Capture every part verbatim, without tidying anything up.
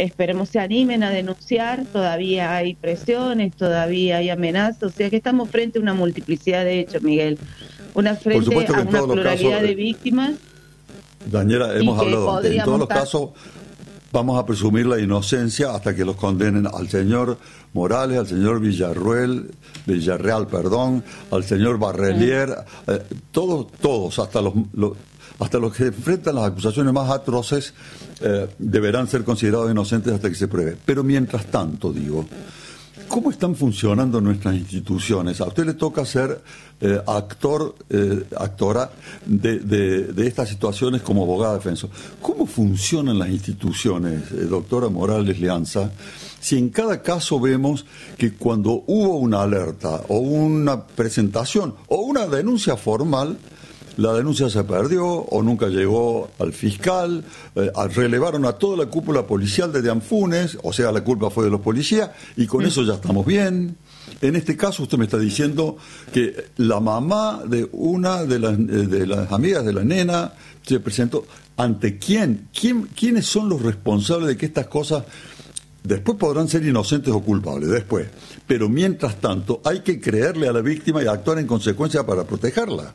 esperemos se animen a denunciar. Todavía hay presiones, todavía hay amenazas, o sea que estamos frente a una multiplicidad de hechos, Miguel, una frente a una pluralidad casos, de víctimas. Daniela, hemos hablado antes, en todos los estar... casos vamos a presumir la inocencia hasta que los condenen al señor Morales, al señor Villarruel, Villarreal, perdón, al señor Barrelier, sí. eh, todos, todos, hasta los, los hasta los que enfrentan las acusaciones más atroces eh, deberán ser considerados inocentes hasta que se pruebe. Pero mientras tanto, digo, ¿cómo están funcionando nuestras instituciones? A usted le toca ser eh, actor, eh, actora de, de, de estas situaciones como abogada defensor. ¿Cómo funcionan las instituciones, eh, doctora Morales Leanza, si en cada caso vemos que cuando hubo una alerta o una presentación o una denuncia formal, la denuncia se perdió o nunca llegó al fiscal, eh, relevaron a toda la cúpula policial desde Anfunes, o sea, la culpa fue de los policías, y con eso ya estamos bien? En este caso usted me está diciendo que la mamá de una de las, de las amigas de la nena se presentó. ¿Ante quién? ¿Quién? ¿Quiénes son los responsables de que estas cosas después podrán ser inocentes o culpables? Después. Pero mientras tanto hay que creerle a la víctima y actuar en consecuencia para protegerla.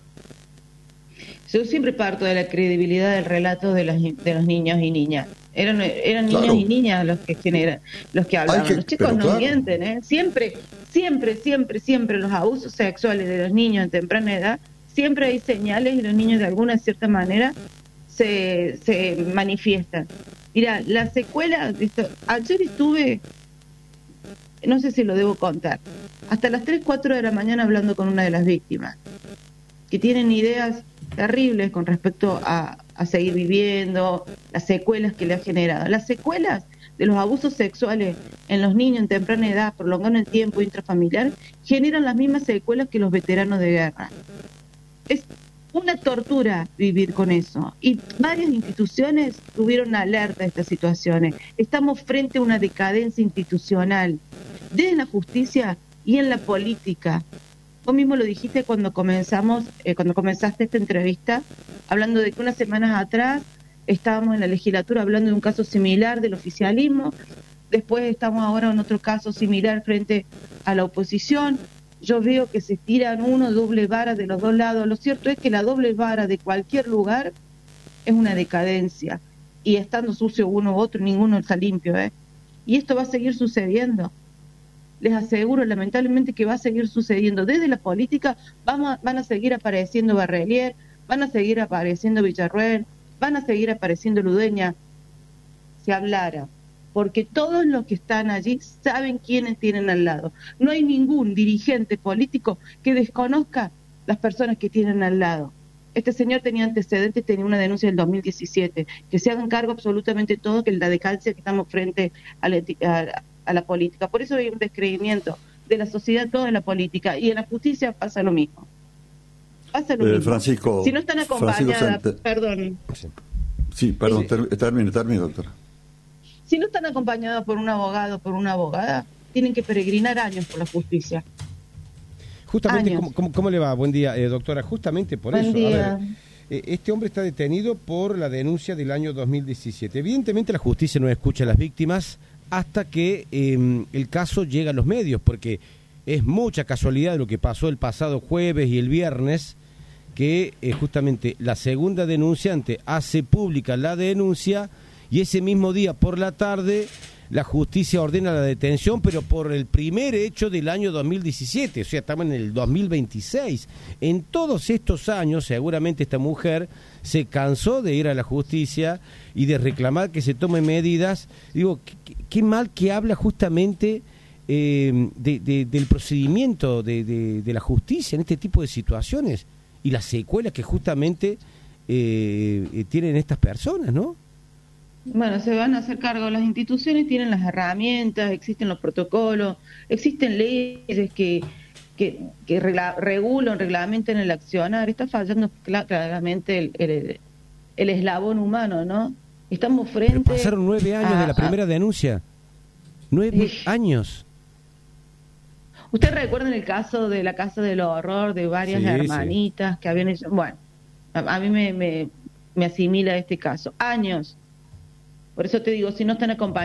Yo siempre parto de la credibilidad del relato de, las, de los niños y niñas. Eran, eran niños claro. y niñas los que generan, los que hablaban. Que, los chicos no claro. mienten, ¿eh? Siempre, siempre, siempre, siempre los abusos sexuales de los niños en temprana edad, siempre hay señales y los niños de alguna cierta manera se, se manifiestan. Mira, la secuela, de esto, ayer estuve, no sé si lo debo contar, hasta las tres, cuatro de la mañana hablando con una de las víctimas, que tienen ideas terribles con respecto a, a seguir viviendo, las secuelas que le ha generado. Las secuelas de los abusos sexuales en los niños en temprana edad, prolongando el tiempo intrafamiliar, generan las mismas secuelas que los veteranos de guerra. Es una tortura vivir con eso. Y varias instituciones tuvieron alerta de estas situaciones. Estamos frente a una decadencia institucional, desde la justicia y en la política. Vos mismo lo dijiste cuando comenzamos, eh, cuando comenzaste esta entrevista, hablando de que unas semanas atrás estábamos en la legislatura hablando de un caso similar del oficialismo, después estamos ahora en otro caso similar frente a la oposición. Yo veo que se tiran uno doble vara de los dos lados. Lo cierto es que la doble vara de cualquier lugar es una decadencia, y estando sucio uno u otro, ninguno está limpio, ¿eh? Y esto va a seguir sucediendo. Les aseguro, lamentablemente, que va a seguir sucediendo. Desde la política vamos a, van a seguir apareciendo Barrelier, van a seguir apareciendo Villarruel, van a seguir apareciendo Ludeña, si hablara, porque todos los que están allí saben quiénes tienen al lado. No hay ningún dirigente político que desconozca las personas que tienen al lado. Este señor tenía antecedentes, tenía una denuncia del dos mil diecisiete, que se hagan cargo absolutamente todos, que la decadencia que estamos frente a la, a, a la política. Por eso hay un descreimiento de la sociedad toda en la política, y en la justicia pasa lo mismo. Pasa lo eh, mismo. Francisco, si no están acompañadas, perdón. Sí, sí perdón, eh, ter, termine, termine, doctora. Si no están acompañados por un abogado, por una abogada, tienen que peregrinar años por la justicia. Justamente, ¿cómo, cómo, ¿cómo le va? Buen día, eh, doctora. Justamente por Buen eso, día. a ver, eh, este hombre está detenido por la denuncia del año dos mil diecisiete. Evidentemente la justicia no escucha a las víctimas hasta que eh, el caso llega a los medios, porque es mucha casualidad lo que pasó el pasado jueves y el viernes, que eh, justamente la segunda denunciante hace pública la denuncia, y ese mismo día por la tarde la justicia ordena la detención, pero por el primer hecho del año dos mil diecisiete, o sea, estamos en el dos mil veintiséis. En todos estos años, seguramente esta mujer se cansó de ir a la justicia y de reclamar que se tomen medidas. Digo, qué, qué mal que habla justamente eh, de, de, del procedimiento de, de, de la justicia en este tipo de situaciones y las secuelas que justamente eh, tienen estas personas, ¿no? Bueno, se van a hacer cargo. Las instituciones tienen las herramientas, existen los protocolos, existen leyes que que, que regla, regulan, reglamentan el accionar. Está fallando claramente el, el, el eslabón humano, ¿no? Estamos frente... Pero pasaron nueve años a, de la primera a... denuncia. Nueve eh... años. ¿Usted recuerda el caso de la Casa del Horror, de varias sí, hermanitas sí. que habían hecho... Bueno, a, a mí me, me, me asimila este caso. Años. Por eso te digo, si no están acompañados